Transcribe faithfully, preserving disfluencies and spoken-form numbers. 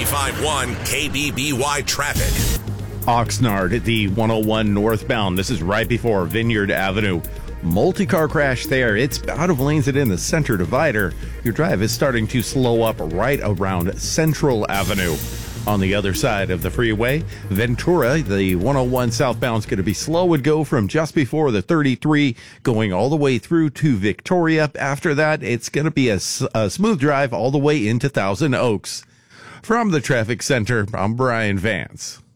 ninety-five point one K B B Y traffic. Oxnard at the one oh one northbound. This is right before Vineyard Avenue. Multi-car crash there. It's out of lanes and in the center divider. Your drive is starting to slow up right around Central Avenue. On the other side of the freeway, Ventura, the one oh one southbound is going to be slow and go from just before the thirty-three going all the way through to Victoria. After that, it's going to be a, a smooth drive all the way into Thousand Oaks. From the traffic center, I'm Brian Vance.